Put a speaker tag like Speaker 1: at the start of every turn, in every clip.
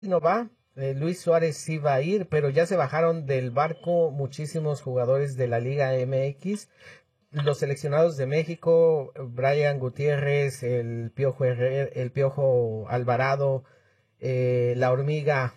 Speaker 1: no va, Luis Suárez sí va a ir, pero ya se bajaron del barco muchísimos jugadores de la Liga MX. Los seleccionados de México, Brian Gutiérrez, el Piojo Alvarado, La Hormiga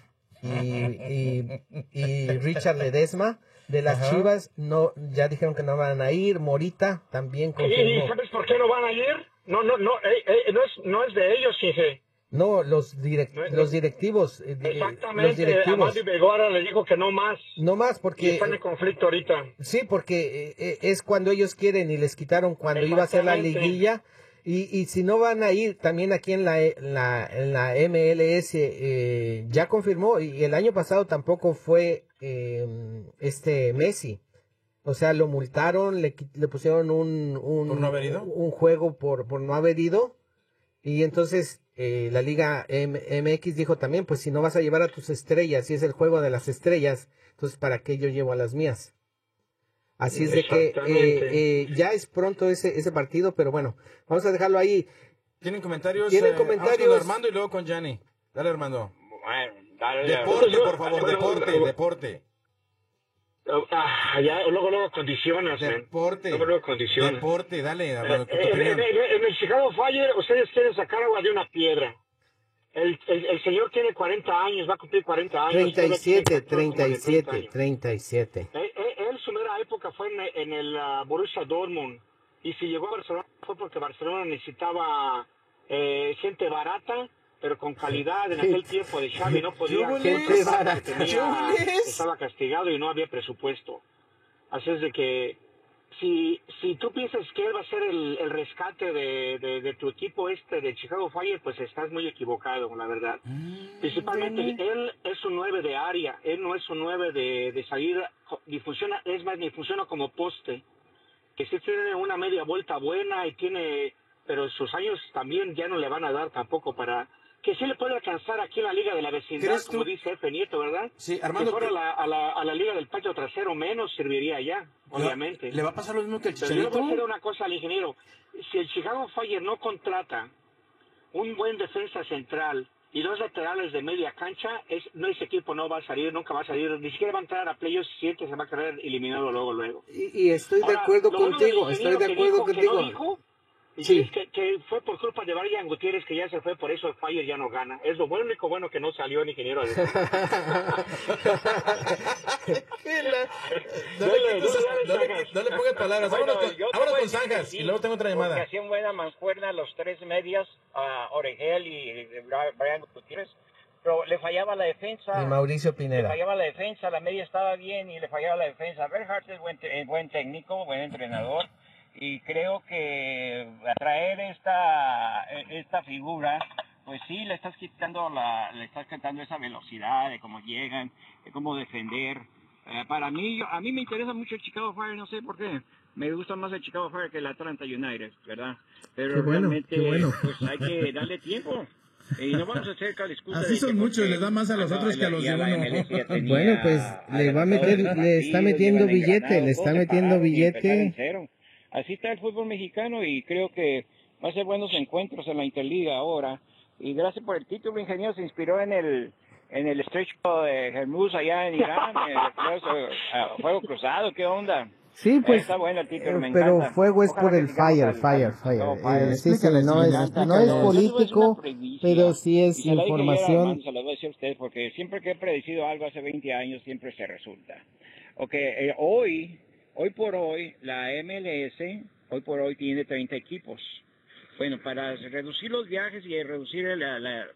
Speaker 1: y Richard Ledesma de las
Speaker 2: Ajá.
Speaker 1: Chivas no, ya dijeron que no van a ir. Morita también
Speaker 3: ¿Y
Speaker 1: confirmó.
Speaker 3: sabes por qué no van a ir? No es de ellos, Inge.
Speaker 1: No, los directivos.
Speaker 3: Exactamente,
Speaker 1: Los directivos.
Speaker 3: Amado Begora le dijo que no más.
Speaker 1: No más
Speaker 3: Y
Speaker 1: porque...
Speaker 3: están en conflicto ahorita.
Speaker 1: Sí, porque es cuando ellos quieren y les quitaron cuando iba a ser la liguilla. Y si no van a ir, también aquí en la MLS ya confirmó, y el año pasado tampoco fue Messi. O sea, lo multaron, le pusieron
Speaker 2: ¿Por no haber ido?
Speaker 1: un juego por no haber ido. Y entonces la Liga MX dijo también, pues si no vas a llevar a tus estrellas, si es el juego de las estrellas, entonces ¿para qué yo llevo a las mías? Así es de que ya es pronto ese partido, pero bueno, vamos a dejarlo ahí.
Speaker 2: ¿Tienen comentarios?
Speaker 1: ¿Tienen
Speaker 2: Vamos
Speaker 1: comentarios?
Speaker 2: con Armando y luego con Gianni. Dale, Armando.
Speaker 3: Bueno, dale.
Speaker 2: Deporte, por favor, deporte.
Speaker 3: Luego condicionas,
Speaker 2: Deporte.
Speaker 3: Luego condicionas.
Speaker 2: Deporte, dale, Armando, tu
Speaker 3: En
Speaker 2: opinión.
Speaker 3: el Chicago Fire, ustedes quieren sacar agua de una piedra. El señor tiene 40 años, va a cumplir 40 años.
Speaker 1: 37.
Speaker 3: Él, su mera época fue en el Borussia Dortmund. Y si llegó a Barcelona fue porque Barcelona necesitaba gente barata, pero con calidad. En aquel tiempo de Xavi no podía.
Speaker 1: Gente barata.
Speaker 3: Estaba castigado y no había presupuesto. Así es de que si tú piensas que él va a ser el rescate de tu equipo de Chicago Fire, pues estás muy equivocado, la verdad. Principalmente, él es un 9 de área, él no es un 9 de salida, ni funciona como poste, que sí tiene una media vuelta buena pero sus años también ya no le van a dar tampoco para... Que sí le puede alcanzar aquí en la Liga de la Vecindad, como dice Efe Nieto, ¿verdad?
Speaker 2: Sí, Armando.
Speaker 3: Si fuera a la Liga del Patio Trasero, menos serviría ya, obviamente.
Speaker 2: ¿Le va a pasar lo mismo que el
Speaker 3: Pero
Speaker 2: Chicharito?
Speaker 3: yo le voy a decir una cosa al ingeniero. Si el Chicago Fire no contrata un buen defensa central y dos laterales de media cancha, ese equipo no va a salir, nunca va a salir, ni siquiera va a entrar a playoffs, se va a quedar eliminado luego.
Speaker 1: Y estoy de acuerdo contigo,
Speaker 3: Sí. Que fue por culpa de Brian Gutiérrez que ya se fue, por eso el Fire ya no gana. Es lo único bueno que no salió el ingeniero.
Speaker 2: No le pongas palabras. Vámonos con Zanjas y luego tengo otra llamada.
Speaker 4: Porque hacían buena mancuerna los tres medias, Oregel y Brian Gutiérrez, pero le fallaba la defensa.
Speaker 1: Y Mauricio Pineda.
Speaker 4: Le fallaba la defensa, la media estaba bien y le fallaba la defensa. Berhardt es buen técnico, buen entrenador. Y creo que atraer esta figura, pues sí, le estás quitando esa velocidad de cómo llegan, de cómo defender. A mí me interesa mucho el Chicago Fire, no sé por qué. Me gusta más el Chicago Fire que el Atlanta United, ¿verdad? Pero realmente pues hay que darle tiempo. Y no vamos a hacer discusión.
Speaker 5: Así son muchos, les da más a los otros que a los de uno.
Speaker 1: Bueno, pues le está metiendo billete.
Speaker 4: Así está el fútbol mexicano y creo que va a ser buenos encuentros en la Interliga ahora. Y gracias por el título, ingeniero, se inspiró en el estrecho de Hormuz allá en Irán, fuego cruzado, ¿qué onda?
Speaker 1: Sí, pues,
Speaker 4: está bueno el título, me
Speaker 1: pero
Speaker 4: encanta.
Speaker 1: fuego es
Speaker 4: Ojalá
Speaker 1: por el Fire. Sí, no es político, pero sí es información.
Speaker 4: Se lo voy a decir a ustedes porque siempre que he predecido algo hace 20 años, siempre se resulta. Hoy por hoy, la MLS, tiene 30 equipos. Bueno, para reducir los viajes y reducir la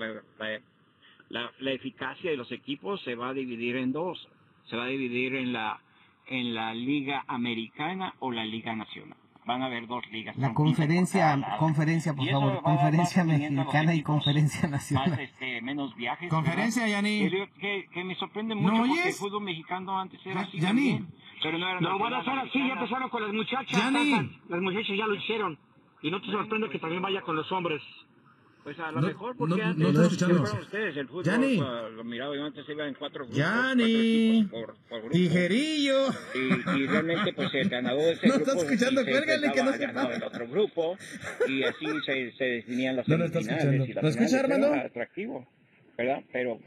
Speaker 4: eficacia de los equipos, se va a dividir en dos. Se va a dividir en la Liga Americana o la Liga Nacional. Van a haber dos ligas.
Speaker 1: La conferencia, por favor, conferencia mexicana y conferencia nacional.
Speaker 4: Más, menos viajes.
Speaker 5: Conferencia, Yanni.
Speaker 4: Que me sorprende mucho porque el fútbol mexicano antes era así también. Pero no era
Speaker 3: van a ser así, ya empezaron con las muchachas. Las muchachas ya lo hicieron. Y no te sorprende que también vaya con los hombres.
Speaker 4: Pues a lo mejor porque antes
Speaker 5: no escuchando.
Speaker 4: ustedes el fútbol lo miraba yo antes iba en cuatro equipos por grupo.
Speaker 5: Tijerillo.
Speaker 4: Y realmente pues el ganador de ese grupo
Speaker 5: está escuchando, cuélgale que no se
Speaker 4: ganaba el otro grupo y así se definían las
Speaker 5: no está
Speaker 4: semifinales
Speaker 5: escuchando.
Speaker 4: y las
Speaker 5: ¿Lo escucha,
Speaker 4: finales.
Speaker 5: Armando?
Speaker 4: Era atractivo. ¿verdad? Pero